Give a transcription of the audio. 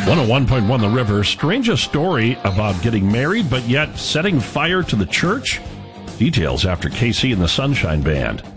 101.1 The River. Strangest story about getting married, but yet setting fire to the church? Details after KC and the Sunshine Band.